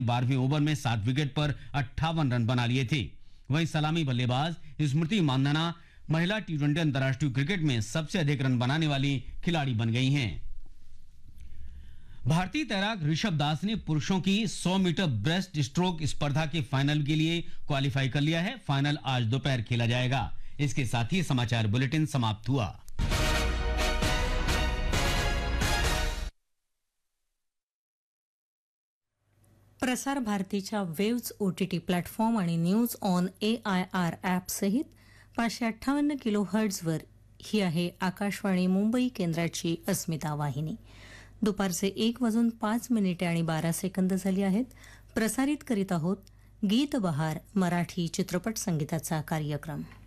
12वें over में 7 wicket पर 58 run बना लिए थे। वहीं सलामी बल्लेबाज स्मृति मानधना महिला टी20 अंतर्राष्ट्रीय क्रिकेट में सबसे अधिक रन बनाने वाली खिलाड़ी बन गई हैं। भारतीय तैराक ऋषभ दास ने पुरुषों की 100 मीटर ब्रेस्ट स्ट्रोक स्पर्धा के फाइनल के लिए क्वालिफाई कर लिया है। फाइनल आज दोपहर खेला जाएगा। इसके साथ ही समाचार बुलेटिन समाप्त हुआ। प्रसार भारतीच्या वेव्ज OTT प्लॅटफॉर्म आणि न्यूज ऑन AIR ॲप सहित 558 किलोहर्ट्झवर ही आहे आकाशवाणी मुंबई केंद्राची अस्मिता वाहिनी। दुपारचे 1:05 आणि 12 सेकंद झाली आहेत। प्रसारित करीत आहोत गीत बहार मराठी चित्रपट संगीताचा कार्यक्रम।